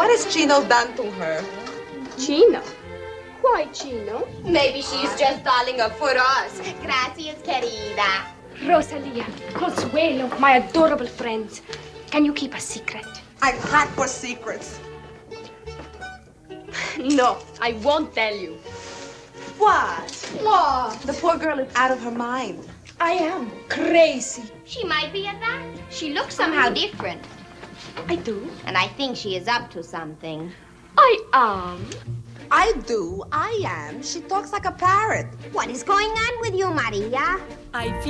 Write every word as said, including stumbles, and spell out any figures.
What has Chino done to her? Chino? Why Chino? Maybe she's just darling up for us. Gracias, querida. Rosalia, Consuelo, my adorable friends. Can you keep a secret? I crack for secrets. No, I won't tell you. What? What? The poor girl is out of her mind. I am crazy. She might be at that. She looks somehow different. I do. And I think she is up to something. I am. I do. I am. She talks like a parrot. What is going on with you, Maria? I feel